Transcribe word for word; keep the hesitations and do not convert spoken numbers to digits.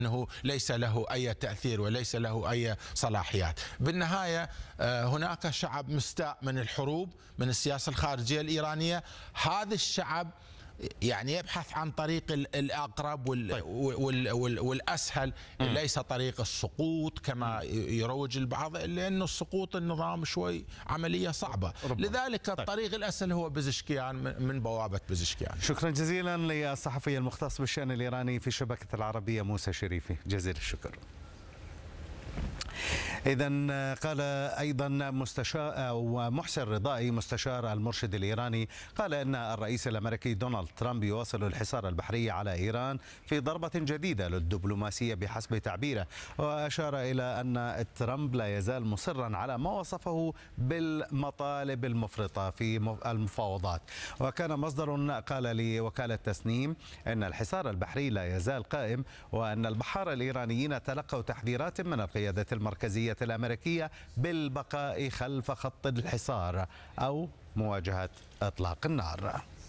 أنه ليس له أي تأثير وليس له أي صلاحيات. بالنهاية هناك شعب مستاء من الحروب، من السياسة الخارجية الإيرانية. هذا الشعب يعني يبحث عن طريق الأقرب والأسهل، ليس طريق السقوط كما يروج البعض، لأنه السقوط النظام شوي عملية صعبة. لذلك الطريق الأسهل هو بزشكيان، من بوابة بزشكيان. شكرا جزيلا للصحفي المختص بالشأن الإيراني في شبكة العربية موسى شريفي، جزيل الشكر. إذا قال أيضا مستشار أو محسن رضائي مستشار المرشد الإيراني، قال أن الرئيس الأمريكي دونالد ترامب يواصل الحصار البحري على إيران في ضربة جديدة للدبلوماسية بحسب تعبيره، وأشار إلى أن ترامب لا يزال مصرا على ما وصفه بالمطالب المفرطة في المفاوضات. وكان مصدر قال لوكالة تسنيم أن الحصار البحري لا يزال قائم، وأن البحارة الإيرانيين تلقوا تحذيرات من القيادة المركزية الأمريكية بالبقاء خلف خط الحصار أو مواجهة إطلاق النار.